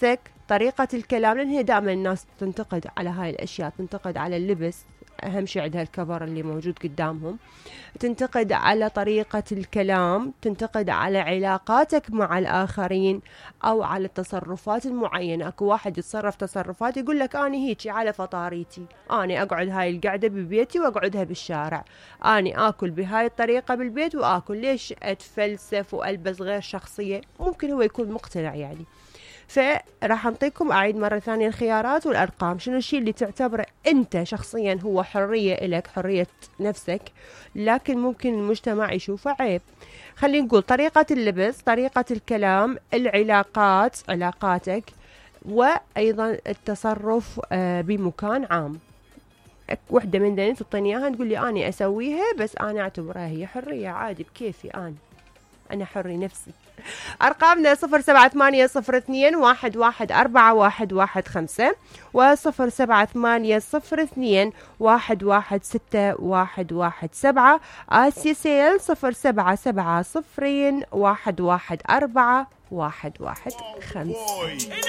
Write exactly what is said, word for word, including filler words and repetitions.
نفسك، طريقة الكلام، لأن هي دائما الناس تنتقد على هاي الأشياء، تنتقد على اللبس، أهم شيء عندها الكبر اللي موجود قدامهم، تنتقد على طريقة الكلام، تنتقد على علاقاتك مع الآخرين أو على التصرفات المعينة. أكو واحد يتصرف تصرفات يقول لك أنا هيك على فطاريتي، أنا أقعد هاي القعدة ببيتي وأقعدها بالشارع، أنا آكل بهاي الطريقة بالبيت وآكل، ليش أتفلسف وألبس غير شخصية؟ ممكن هو يكون مقتنع يعني. فراح أنطيكم أعيد مرة ثانية الخيارات والأرقام. شنو الشيء اللي تعتبره أنت شخصيا هو حرية إلك، حرية نفسك، لكن ممكن المجتمع يشوفه عيب؟ خلينا نقول طريقة اللبس، طريقة الكلام، العلاقات، علاقاتك، وأيضا التصرف بمكان عام. وحدة من ذنين تعطيني إياها تقول لي أنا أسويها، بس أنا أعتبرها هي حرية عادي بكيفي، أنا أنا حري نفسي. أرقامنا صفر سبعة ثمانية صفر اثنين واحد واحد أربعة واحد واحد خمسة وصفر سبعة ثمانية صفر اثنين واحد واحد ستة واحد واحد سبعة. آسيا سيل صفر سبعة سبعة صفرين واحد واحد أربعة واحد واحد خمسة.